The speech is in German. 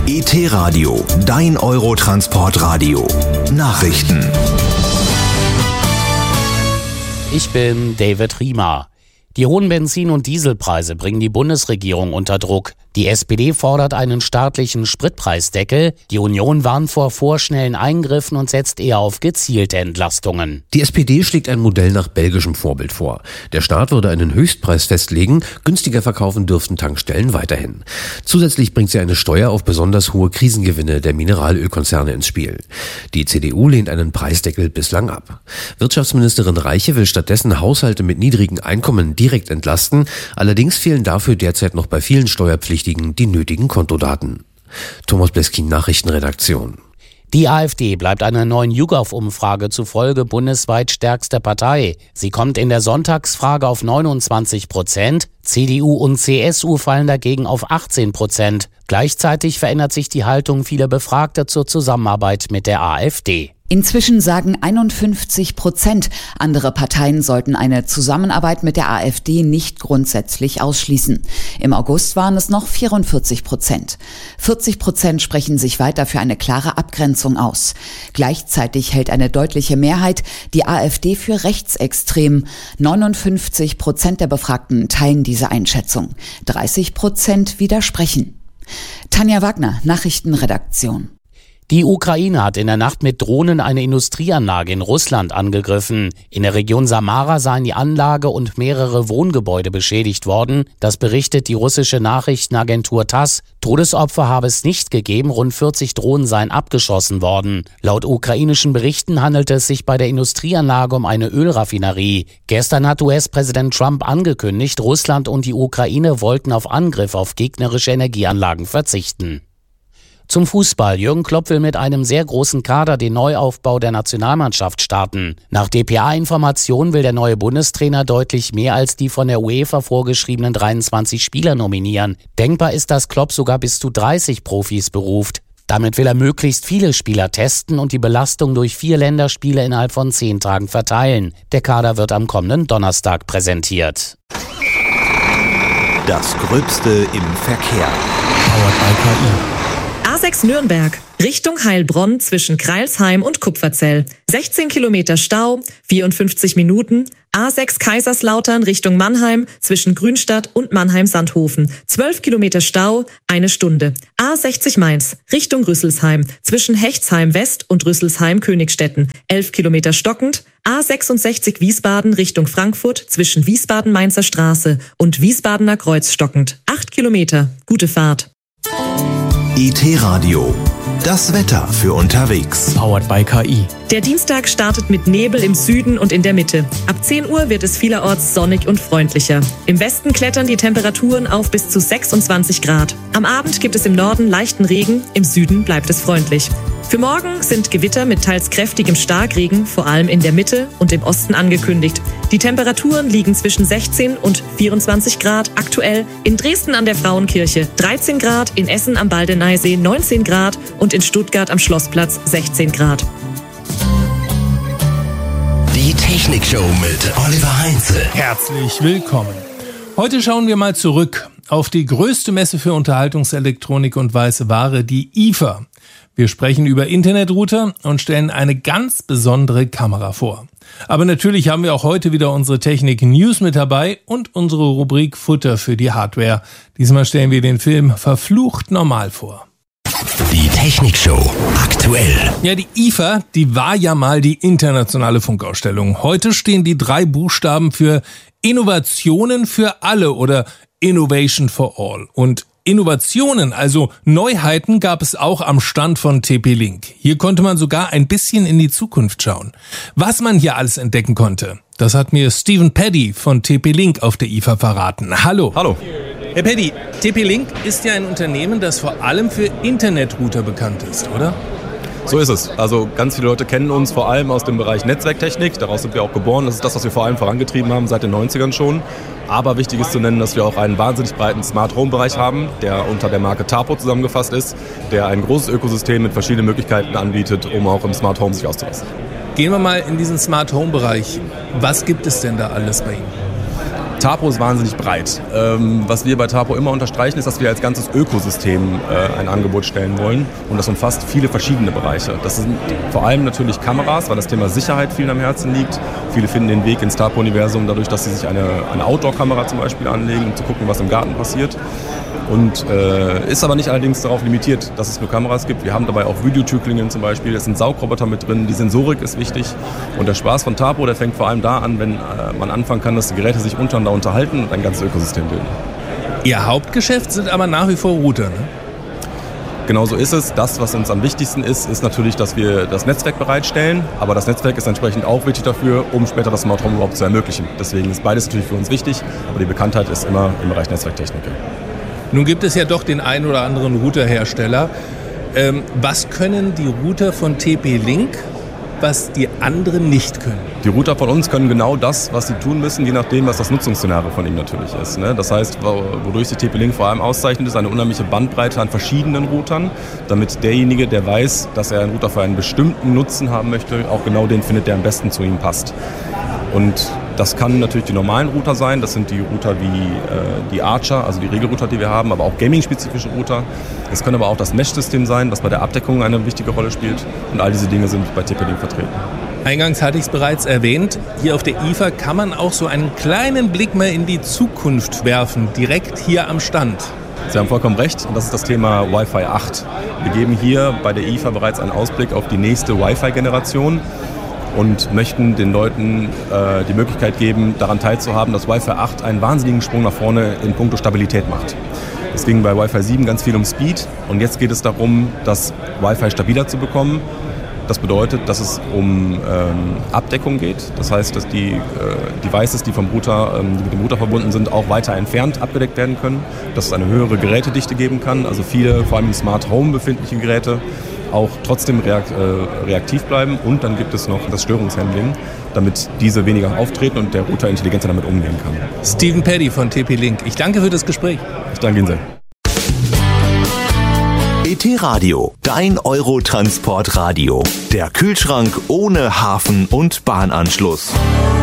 ET-Radio, dein Eurotransportradio. Nachrichten. Ich bin David Riemer. Die hohen Benzin- und Dieselpreise bringen die Bundesregierung unter Druck. Die SPD fordert einen staatlichen Spritpreisdeckel. Die Union warnt vor vorschnellen Eingriffen und setzt eher auf gezielte Entlastungen. Die SPD schlägt ein Modell nach belgischem Vorbild vor. Der Staat würde einen Höchstpreis festlegen, günstiger verkaufen dürften Tankstellen weiterhin. Zusätzlich bringt sie eine Steuer auf besonders hohe Krisengewinne der Mineralölkonzerne ins Spiel. Die CDU lehnt einen Preisdeckel bislang ab. Wirtschaftsministerin Reiche will stattdessen Haushalte mit niedrigen Einkommen direkt entlasten. Allerdings fehlen dafür derzeit noch bei vielen Steuerpflichtigen die nötigen Kontodaten. Thomas Bleskin, Nachrichtenredaktion. Die AfD bleibt einer neuen YouGov-Umfrage zufolge bundesweit stärkste Partei. Sie kommt in der Sonntagsfrage auf 29%. CDU und CSU fallen dagegen auf 18%. Gleichzeitig verändert sich die Haltung vieler Befragter zur Zusammenarbeit mit der AfD. Inzwischen sagen 51%, andere Parteien sollten eine Zusammenarbeit mit der AfD nicht grundsätzlich ausschließen. Im August waren es noch 44%. 40% sprechen sich weiter für eine klare Abgrenzung aus. Gleichzeitig hält eine deutliche Mehrheit die AfD für rechtsextrem. 59% der Befragten teilen diese Einschätzung. 30% widersprechen. Tanja Wagner, Nachrichtenredaktion. Die Ukraine hat in der Nacht mit Drohnen eine Industrieanlage in Russland angegriffen. In der Region Samara seien die Anlage und mehrere Wohngebäude beschädigt worden. Das berichtet die russische Nachrichtenagentur TASS. Todesopfer habe es nicht gegeben, rund 40 Drohnen seien abgeschossen worden. Laut ukrainischen Berichten handelte es sich bei der Industrieanlage um eine Ölraffinerie. Gestern hat US-Präsident Trump angekündigt, Russland und die Ukraine wollten auf Angriff auf gegnerische Energieanlagen verzichten. Zum Fußball. Jürgen Klopp will mit einem sehr großen Kader den Neuaufbau der Nationalmannschaft starten. Nach dpa-Informationen will der neue Bundestrainer deutlich mehr als die von der UEFA vorgeschriebenen 23 Spieler nominieren. Denkbar ist, dass Klopp sogar bis zu 30 Profis beruft. Damit will er möglichst viele Spieler testen und die Belastung durch 4 Länderspiele innerhalb von 10 Tagen verteilen. Der Kader wird am kommenden Donnerstag präsentiert. Das Gröbste im Verkehr. Powered by KI. A6 Nürnberg, Richtung Heilbronn zwischen Crailsheim und Kupferzell. 16 Kilometer Stau, 54 Minuten. A6 Kaiserslautern Richtung Mannheim zwischen Grünstadt und Mannheim-Sandhofen. 12 Kilometer Stau, 1 Stunde. A60 Mainz Richtung Rüsselsheim zwischen Hechtsheim West und Rüsselsheim Königstetten. 11 Kilometer stockend. A66 Wiesbaden Richtung Frankfurt zwischen Wiesbaden-Mainzer Straße und Wiesbadener Kreuz stockend. 8 Kilometer. Gute Fahrt. ET-Radio, das Wetter für unterwegs. Powered by KI. Der Dienstag startet mit Nebel im Süden und in der Mitte. Ab 10 Uhr wird es vielerorts sonnig und freundlicher. Im Westen klettern die Temperaturen auf bis zu 26 Grad. Am Abend gibt es im Norden leichten Regen, im Süden bleibt es freundlich. Für morgen sind Gewitter mit teils kräftigem Starkregen, vor allem in der Mitte und im Osten angekündigt. Die Temperaturen liegen zwischen 16 und 24 Grad aktuell in Dresden an der Frauenkirche, 13 Grad, in Essen am Baldeneysee 19 Grad und in Stuttgart am Schlossplatz 16 Grad. Die Technikshow mit Oliver Heinze. Herzlich willkommen. Heute schauen wir mal zurück auf die größte Messe für Unterhaltungselektronik und weiße Ware, die IFA. Wir sprechen über Internetrouter und stellen eine ganz besondere Kamera vor. Aber natürlich haben wir auch heute wieder unsere Technik-News mit dabei und unsere Rubrik Futter für die Hardware. Diesmal stellen wir den Film Verflucht normal vor. Die Technikshow aktuell. Ja, die IFA, die war ja mal die internationale Funkausstellung. Heute stehen die 3 Buchstaben für Innovationen für alle oder Innovation for All. Und Innovationen, also Neuheiten, gab es auch am Stand von TP-Link. Hier konnte man sogar ein bisschen in die Zukunft schauen. Was man hier alles entdecken konnte, das hat mir Stephen Paddy von TP-Link auf der IFA verraten. Hallo. Hallo. Herr Paddy, TP-Link ist ja ein Unternehmen, das vor allem für Internetrouter bekannt ist, oder? So ist es. Also ganz viele Leute kennen uns vor allem aus dem Bereich Netzwerktechnik. Daraus sind wir auch geboren. Das ist das, was wir vor allem vorangetrieben haben seit den 90ern schon. Aber wichtig ist zu nennen, dass wir auch einen wahnsinnig breiten Smart-Home-Bereich haben, der unter der Marke Tapo zusammengefasst ist, der ein großes Ökosystem mit verschiedenen Möglichkeiten anbietet, um auch im Smart Home sich auszulassen. Gehen wir mal in diesen Smart-Home-Bereich. Was gibt es denn da alles bei Ihnen? Tapo ist wahnsinnig breit. Was wir bei Tapo immer unterstreichen, ist, dass wir als ganzes Ökosystem ein Angebot stellen wollen. Und das umfasst viele verschiedene Bereiche. Das sind vor allem natürlich Kameras, weil das Thema Sicherheit vielen am Herzen liegt. Viele finden den Weg ins Tapo-Universum dadurch, dass sie sich eine Outdoor-Kamera zum Beispiel anlegen, um zu gucken, was im Garten passiert. Und ist aber nicht allerdings darauf limitiert, dass es nur Kameras gibt. Wir haben dabei auch Videotürklingen zum Beispiel, es sind Saugroboter mit drin, die Sensorik ist wichtig. Und der Spaß von Tapo, der fängt vor allem da an, wenn man anfangen kann, dass die Geräte sich untereinander unterhalten und ein ganzes Ökosystem bilden. Ihr Hauptgeschäft sind aber nach wie vor Router, ne? Genau so ist es. Das, was uns am wichtigsten ist natürlich, dass wir das Netzwerk bereitstellen. Aber das Netzwerk ist entsprechend auch wichtig dafür, um später das Smart Home überhaupt zu ermöglichen. Deswegen ist beides natürlich für uns wichtig, aber die Bekanntheit ist immer im Bereich Netzwerktechnik. Nun gibt es ja doch den einen oder anderen Routerhersteller. Was können die Router von TP-Link, was die anderen nicht können? Die Router von uns können genau das, was sie tun müssen, je nachdem, was das Nutzungsszenario von ihnen natürlich ist. Das heißt, wodurch sich TP-Link vor allem auszeichnet, ist eine unheimliche Bandbreite an verschiedenen Routern, damit derjenige, der weiß, dass er einen Router für einen bestimmten Nutzen haben möchte, auch genau den findet, der am besten zu ihm passt. Und das kann natürlich die normalen Router sein, das sind die Router wie die Archer, also die Regelrouter, die wir haben, aber auch gaming-spezifische Router. Es können aber auch das Mesh-System sein, was bei der Abdeckung eine wichtige Rolle spielt. Und all diese Dinge sind bei TP-Link vertreten. Eingangs hatte ich es bereits erwähnt, hier auf der IFA kann man auch so einen kleinen Blick mal in die Zukunft werfen, direkt hier am Stand. Sie haben vollkommen recht und das ist das Thema Wi-Fi 8. Wir geben hier bei der IFA bereits einen Ausblick auf die nächste Wi-Fi-Generation und möchten den Leuten die Möglichkeit geben, daran teilzuhaben, dass Wi-Fi 8 einen wahnsinnigen Sprung nach vorne in puncto Stabilität macht. Es ging bei Wi-Fi 7 ganz viel um Speed und jetzt geht es darum, das Wi-Fi stabiler zu bekommen. Das bedeutet, dass es um Abdeckung geht. Das heißt, dass die Devices, die vom Router, die mit dem Router verbunden sind, auch weiter entfernt abgedeckt werden können. Dass es eine höhere Gerätedichte geben kann. Also viele, vor allem im Smart Home befindliche Geräte, auch trotzdem reaktiv bleiben. Und dann gibt es noch das Störungshandling, damit diese weniger auftreten und der Router intelligenter damit umgehen kann. Stephen Paddy von TP-Link. Ich danke für das Gespräch. Ich danke Ihnen sehr. ET Radio, dein Eurotransportradio. Der Kühlschrank ohne Hafen- und Bahnanschluss.